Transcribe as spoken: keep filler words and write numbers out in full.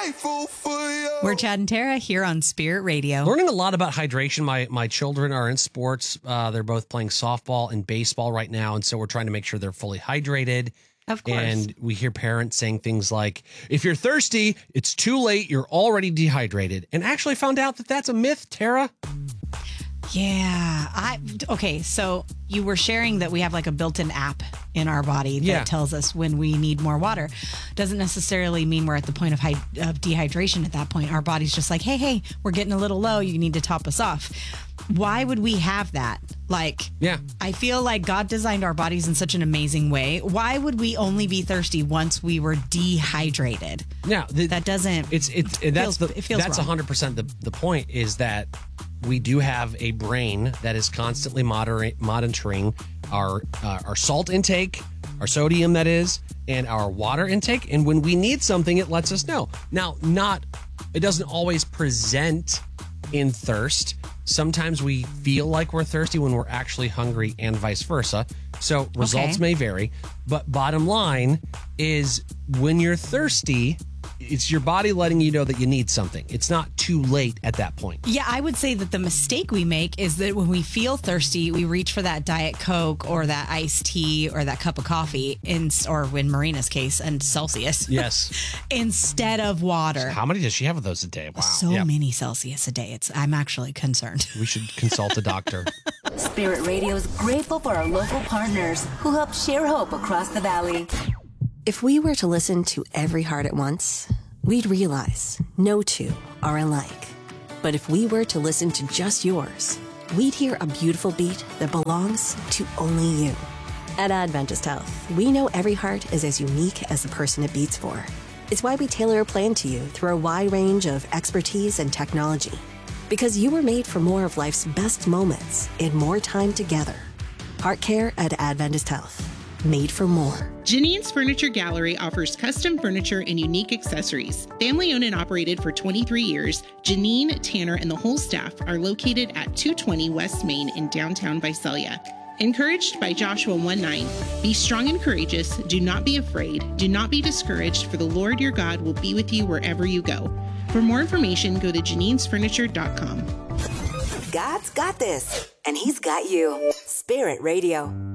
grateful for you. We're Chad and Tara here on Spirit Radio. Learning a lot about hydration. My my children are in sports. Uh, they're both playing softball and baseball right now, and so we're trying to make sure they're fully hydrated. Of course. And we hear parents saying things like, if you're thirsty, it's too late. You're already dehydrated. And actually found out that that's a myth, Tara. Yeah. I okay, so you were sharing that we have like a built-in app in our body that Yeah. tells us when we need more water. Doesn't necessarily mean we're at the point of, hy- of dehydration at that point. Our body's just like, hey, hey, we're getting a little low. You need to top us off. Why would we have that? Like, Yeah. I feel like God designed our bodies in such an amazing way. Why would we only be thirsty once we were dehydrated? Yeah, the, That doesn't. It's it's that's feels- the it feels that's wrong. one hundred percent the the point is that we do have a brain that is constantly moderate, monitoring our uh, our salt intake, our sodium that is, and our water intake. And when we need something, it lets us know. Now, not it doesn't always present in thirst. Sometimes we feel like we're thirsty when we're actually hungry, and vice versa. So results Okay. may vary, but bottom line is when you're thirsty, it's your body letting you know that you need something. It's not too late at that point. Yeah, I would say that the mistake we make is that when we feel thirsty, we reach for that Diet Coke or that iced tea or that cup of coffee, in, or in Marina's case, and Celsius. Yes. instead of water. How many does she have of those a day? Wow. So Yeah. many Celsius a day. It's I'm actually concerned. We should consult a doctor. Spirit Radio is grateful for our local partners who help share hope across the valley. If we were to listen to every heart at once, we'd realize no two are alike. But if we were to listen to just yours, we'd hear a beautiful beat that belongs to only you. At Adventist Health, we know every heart is as unique as the person it beats for. It's why we tailor a plan to you through a wide range of expertise and technology. Because you were made for more of life's best moments and more time together. Heart care at Adventist Health. Made for more. Janine's Furniture Gallery offers custom furniture and unique accessories. Family owned and operated for twenty-three years, Janine, Tanner, and the whole staff are located at two twenty West Main in downtown Visalia. Encouraged by Joshua one nine, be strong and courageous, do not be afraid, do not be discouraged, for the Lord your God will be with you wherever you go. For more information, go to janines furniture dot com. God's got this, and He's got you. Spirit Radio.